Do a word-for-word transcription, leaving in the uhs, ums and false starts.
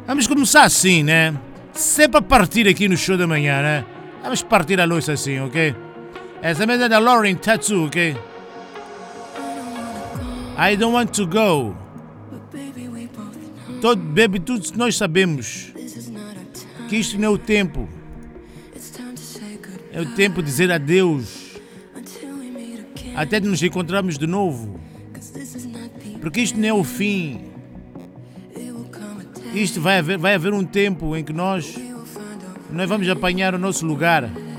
Vamos começar assim, né? Sempre a partir aqui no show da manhã, né? Vamos partir a luz assim, ok? Essa mesma é da Lauren Tattoo, ok? I don't want to go. Todo, baby, todos nós sabemos que isto não é o tempo. É o tempo de dizer adeus. Até de nos encontrarmos de novo. Porque isto não é o fim. Isto vai haver, vai haver um tempo em que nós, nós vamos apanhar o nosso lugar.